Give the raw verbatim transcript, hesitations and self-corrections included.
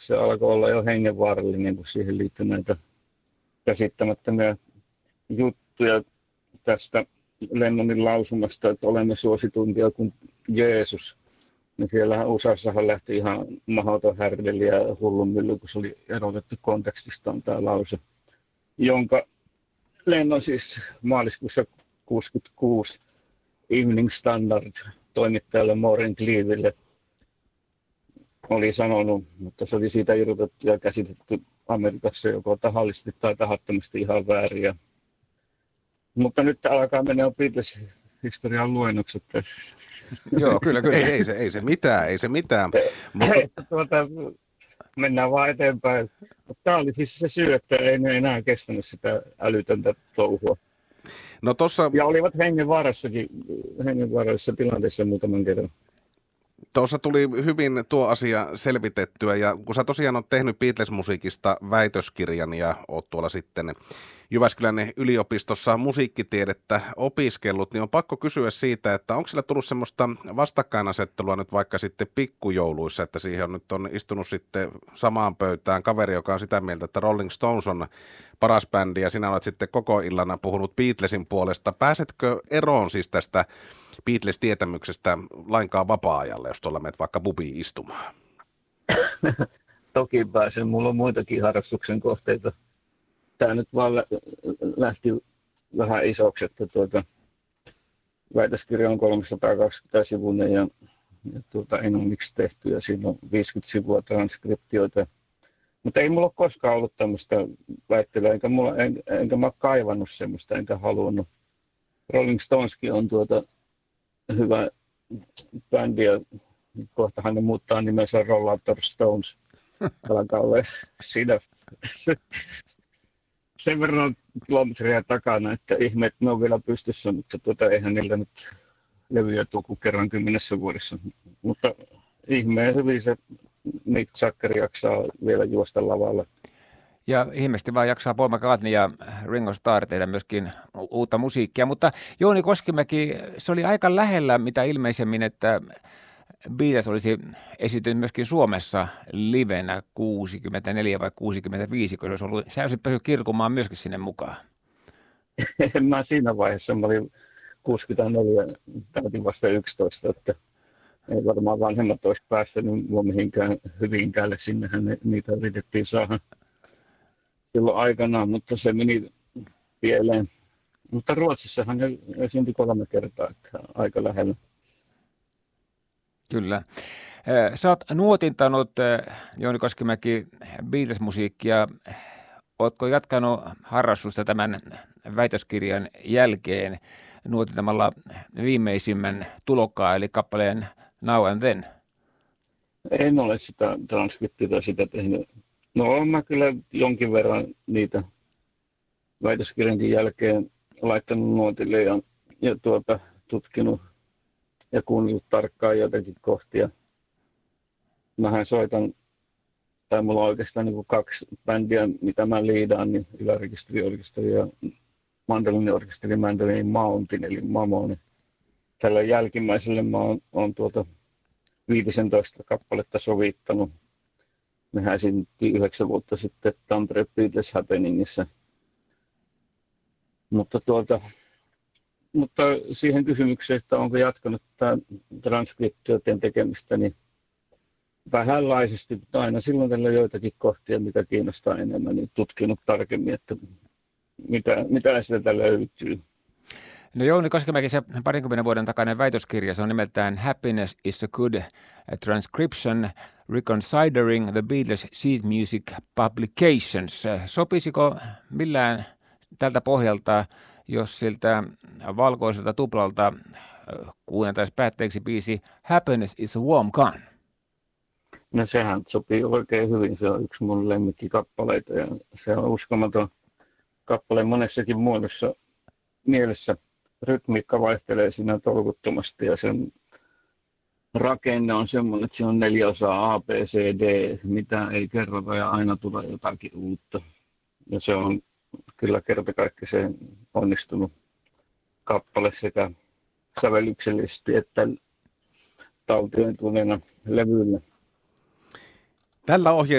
se alkoi olla jo hengenvaarallinen, kun siihen liittyi näitä käsittämättömiä juttuja tästä Lennonin lausumasta, että olemme suositumpia kuin Jeesus. Niin siellähän U S A:ssahan lähti ihan mahdoton härdeli ja hullunmylly, kun se oli erotettu kontekstistaan tämä lause, jonka Lennon siis maaliskuussa kuusikymmentäkuusi Evening Standard toimittajalle Maureen Cleaville oli sanonut, mutta se oli siitä irrotettu ja käsitetty Amerikassa joko tahallisesti tai tahattomasti ihan väärin. Mutta nyt alkaa mennä jo Beatles-historian luennokset. Joo, kyllä, kyllä. Ei, ei, se, ei se mitään, ei se mitään. Mutta... tuota, mennään vaan eteenpäin. Tämä oli siis se syy, että ei ne enää kestänyt sitä älytöntä touhua. No tossa... Ja olivat hengenvaarassakin, hengenvaarallisessa tilanteessa muutaman kerran. Tuossa tuli hyvin tuo asia selvitettyä, ja kun sä tosiaan oot tehnyt Beatles-musiikista väitöskirjan ja oot tuolla sitten Jyväskylän yliopistossa musiikkitiedettä opiskellut, niin on pakko kysyä siitä, että onko sillä tullut semmoista vastakkainasettelua nyt vaikka sitten pikkujouluissa, että siihen on nyt on istunut sitten samaan pöytään kaveri, joka on sitä mieltä, että Rolling Stones on paras bändi, ja sinä olet sitten koko illana puhunut Beatlesin puolesta. Pääsetkö eroon siis tästä Beatles-tietämyksestä lainkaan vapaa-ajalle, jos tuolla menet vaikka pubiin istumaan? Toki pääsen. Mulla on muitakin harrastuksen kohteita. Tämä nyt vaan lähti vähän isoksi, että tuota, väitöskirja on kolmesataakaksikymmentä sivuinen ja, ja tuota, englanniksi tehty ja siinä on viisikymmentä sivua transkriptioita. Mutta ei mulla ole koskaan ollut tämmöistä väittelyä, enkä, mulla, en, enkä mä ole kaivannut semmoista, enkä halunnut. Rolling Stoneskin on tuota hyvä bändi ja kohtahan ne muuttaa nimensä Rollator Stones. Alkaa olla siinä sen verran kilometriä takana, että ihme, että ne on vielä pystyssä, mutta tuota, eihän niillä nyt levyjä tuo kuin kerran kymmenessä vuodessa. Mutta ihmeen hyvin se Mick Jagger jaksaa vielä juosta lavalla. Ja ihmeesti vaan jaksaa Paul McCartney ja Ringo Starr tehdä myöskin uutta musiikkia. Mutta Jouni Koskimäki, se oli aika lähellä mitä ilmeisemmin, että Beatles olisi esiintynyt myöskin Suomessa livenä kuusikymmentäneljä vai kuusikymmentäviisi, kun se olisi ollut, sä olisit päässyt kirkumaan myöskin sinne mukaan. En mä siinä vaiheessa, mä olin kuusikymmentäneljä, täytin vasta yksitoista, että ei varmaan vanhemmat olisi päästänyt mua mihinkään Hyvinkäälle, sinnehän ne, niitä yritettiin saada silloin aikanaan, mutta se meni pieleen. Mutta Ruotsissahan ne esiintyi kolme kertaa, että aika lähellä. Kyllä. Sä oot nuotintanut, Jouni Koskimäki, Beatles-musiikkia. Ootko jatkanut harrastusta tämän väitöskirjan jälkeen nuotintamalla viimeisimmän tulokkaan, eli kappaleen Now and Then? En ole sitä transkriptiota sitä tehnyt. No olen mä kyllä jonkin verran niitä väitöskirjankin jälkeen laittanut nuotille ja, ja tuota, tutkinut ja kuunnellut tarkkaan jotakin kohtia. Mähän soitan, tai mulla on oikeastaan niin kuin kaksi bändiä, mitä mä liidaan, niin ylärekisteriorkesteri ja mandoliniorkesteri Mandolin Mountain, eli Mamoni. Tällä jälkimmäiselle mä oon, oon tuota viisitoista kappaletta sovittanut. Mehän esiintyi yhdeksän vuotta sitten Tampere Beatles Happeningissa. Mutta, tuota, mutta siihen kysymykseen, että onko jatkanut tämä transkriptioiden tekemistä, niin vähänlaisesti, mutta aina silloin tällä joitakin kohtia, mitä kiinnostaa enemmän, niin tutkinut tarkemmin, että mitä, mitä sitä löytyy. No Jouni Koskimäki, se parinkymmenen vuoden takainen väitöskirja, se on nimeltään Happiness is a Good Transcription, Reconsidering the Beatles Sheet Music Publications. Sopisiko millään tältä pohjalta, jos siltä valkoiselta tuplalta kuunneltaisiin päätteeksi biisi Happiness is a Warm Gun? No sehän sopii oikein hyvin, se on yksi mun lemmikkikappaleita ja se on uskomaton kappale monessakin muodossa mielessä. Rytmiikka vaihtelee siinä tolkuttomasti ja sen rakenne on semmoinen, että siinä on neljä osaa A, B, C, D, mitä ei kerrota ja aina tulee jotakin uutta. Ja se on kyllä kertakaikkiseen onnistunut kappale sekä sävellyksellisesti että taltioituneena levyllä. Tällä ohje